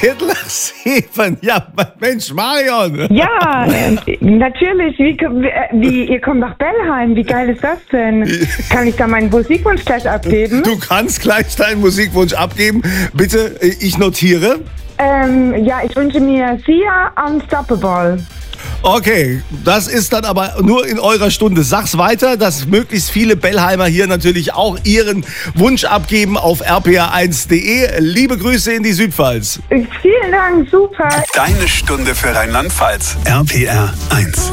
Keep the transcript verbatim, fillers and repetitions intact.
Viertel nach sieben. Ja, Mensch, Marion. Ja, natürlich. Wie, wie, ihr kommt nach Bellheim. Wie geil ist das denn? Kann ich da meinen Musikwunsch gleich abgeben? Du kannst gleich deinen Musikwunsch abgeben. Bitte, ich notiere. Ähm, ja, ich wünsche mir Sia Unstoppable. Okay, das ist dann aber nur in eurer Stunde. Sag's weiter, dass möglichst viele Bellheimer hier natürlich auch ihren Wunsch abgeben auf r p r eins punkt d e. Liebe Grüße in die Südpfalz. Vielen Dank, super. Deine Stunde für Rheinland-Pfalz. R P R eins.